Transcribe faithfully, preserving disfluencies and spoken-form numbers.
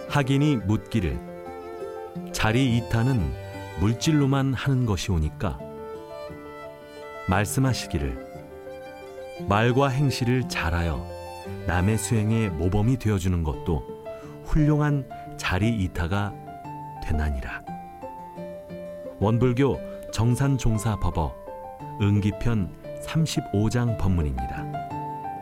학인이 묻기를 자리 이타는 물질로만 하는 것이오니까 말씀하시기를 말과 행실을 잘하여 남의 수행의 모범이 되어주는 것도 훌륭한 자리 이타가 되나니라. 원불교 정산종사법어 응기편 삼십오 장 법문입니다.